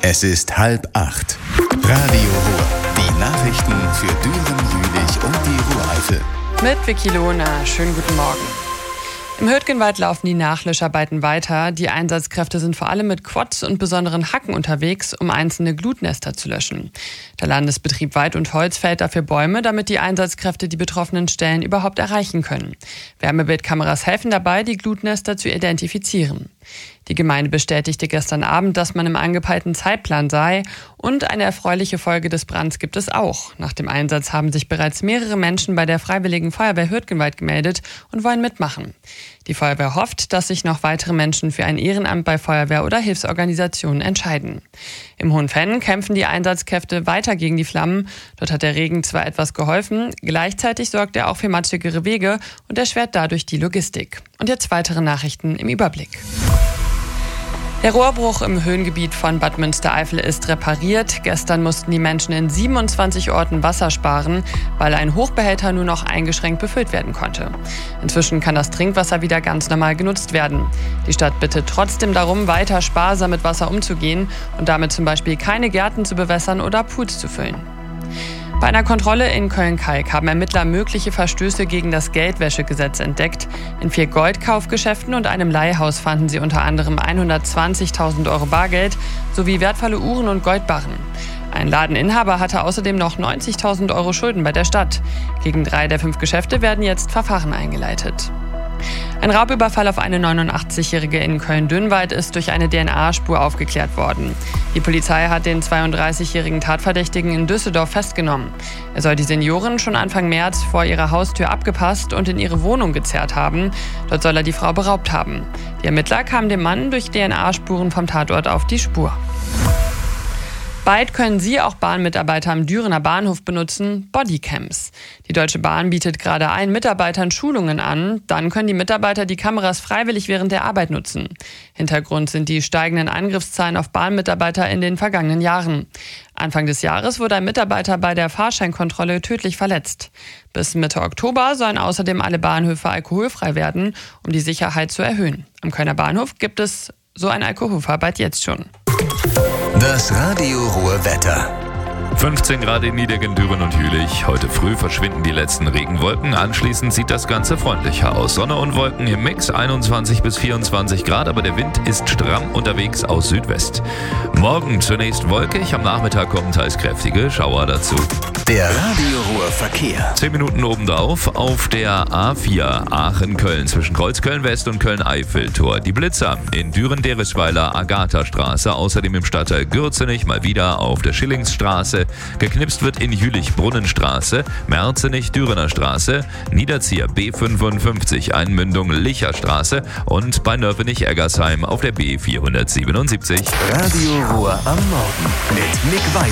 Es ist 7:30. Radio Ruhr. Die Nachrichten für Düren, Jülich und die Ruhr-Eifel. Mit Vicky Lohner. Schönen guten Morgen. Im Hürtgenwald laufen die Nachlöscharbeiten weiter. Die Einsatzkräfte sind vor allem mit Quads und besonderen Hacken unterwegs, um einzelne Glutnester zu löschen. Der Landesbetrieb Wald und Holz fällt dafür Bäume, damit die Einsatzkräfte die betroffenen Stellen überhaupt erreichen können. Wärmebildkameras helfen dabei, die Glutnester zu identifizieren. Die Gemeinde bestätigte gestern Abend, dass man im angepeilten Zeitplan sei, und eine erfreuliche Folge des Brands gibt es auch. Nach dem Einsatz haben sich bereits mehrere Menschen bei der Freiwilligen Feuerwehr Hürtgenwald gemeldet und wollen mitmachen. Die Feuerwehr hofft, dass sich noch weitere Menschen für ein Ehrenamt bei Feuerwehr oder Hilfsorganisationen entscheiden. Im Hohenfenn kämpfen die Einsatzkräfte weiter gegen die Flammen. Dort hat der Regen zwar etwas geholfen, gleichzeitig sorgt er auch für matschigere Wege und erschwert dadurch die Logistik. Und jetzt weitere Nachrichten im Überblick. Der Rohrbruch im Höhengebiet von Bad Münstereifel ist repariert. Gestern mussten die Menschen in 27 Orten Wasser sparen, weil ein Hochbehälter nur noch eingeschränkt befüllt werden konnte. Inzwischen kann das Trinkwasser wieder ganz normal genutzt werden. Die Stadt bittet trotzdem darum, weiter sparsam mit Wasser umzugehen und damit zum Beispiel keine Gärten zu bewässern oder Pools zu füllen. Bei einer Kontrolle in Köln-Kalk haben Ermittler mögliche Verstöße gegen das Geldwäschegesetz entdeckt. In 4 Goldkaufgeschäften und einem Leihhaus fanden sie unter anderem 120.000 Euro Bargeld sowie wertvolle Uhren und Goldbarren. Ein Ladeninhaber hatte außerdem noch 90.000 Euro Schulden bei der Stadt. Gegen 3 der 5 Geschäfte werden jetzt Verfahren eingeleitet. Ein Raubüberfall auf eine 89-Jährige in Köln-Dönnwald ist durch eine DNA-Spur aufgeklärt worden. Die Polizei hat den 32-jährigen Tatverdächtigen in Düsseldorf festgenommen. Er soll die Seniorin schon Anfang März vor ihrer Haustür abgepasst und in ihre Wohnung gezerrt haben. Dort soll er die Frau beraubt haben. Die Ermittler kamen dem Mann durch DNA-Spuren vom Tatort auf die Spur. Bald können Sie auch Bahnmitarbeiter am Dürener Bahnhof benutzen, Bodycams. Die Deutsche Bahn bietet gerade allen Mitarbeitern Schulungen an. Dann können die Mitarbeiter die Kameras freiwillig während der Arbeit nutzen. Hintergrund sind die steigenden Angriffszahlen auf Bahnmitarbeiter in den vergangenen Jahren. Anfang des Jahres wurde ein Mitarbeiter bei der Fahrscheinkontrolle tödlich verletzt. Bis Mitte Oktober sollen außerdem alle Bahnhöfe alkoholfrei werden, um die Sicherheit zu erhöhen. Am Kölner Bahnhof gibt es so ein Alkoholverbot jetzt schon. Das Radio Ruhr Wetter. 15 Grad in Niedegen, Düren und Jülich. Heute früh verschwinden die letzten Regenwolken. Anschließend sieht das Ganze freundlicher aus. Sonne und Wolken im Mix, 21 bis 24 Grad, aber der Wind ist stramm unterwegs aus Südwest. Morgen zunächst wolkig, am Nachmittag kommen teils kräftige Schauer dazu. Der Radio Ruhr Verkehr. 10 Minuten obendrauf auf der A4 Aachen-Köln zwischen Kreuzköln-West und Köln-Eifel-Tor. Die Blitzer in Düren-Derischweiler Agatha-Straße, außerdem im Stadtteil Gürzenich mal wieder auf der Schillingsstraße. Geknipst wird in Jülich-Brunnenstraße, Merzenich-Dürener Straße, Niederzieher B55 Einmündung Licherstraße und bei Nörvenich-Eggersheim auf der B477. Radio Ruhr am Morgen mit Nick Weiß.